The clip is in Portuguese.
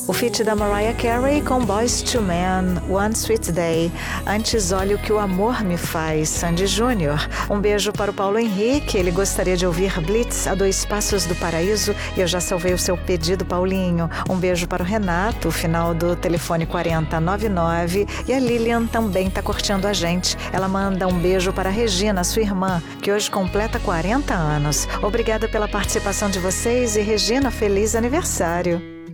O feat da Mariah Carey com Boyz II Men, One Sweet Day. Antes, Olha o que o Amor me faz, Sandy Júnior. Um beijo para o Paulo Henrique, ele gostaria de ouvir Blitz a 2 Passos do Paraíso e eu já salvei o seu pedido, Paulinho. Um beijo para o Renato, final do telefone 4099, e a Lilian também está curtindo a gente. Ela manda um beijo para a Regina, sua irmã, que hoje completa 40 anos. Obrigada pela participação de vocês e, Regina, feliz aniversário.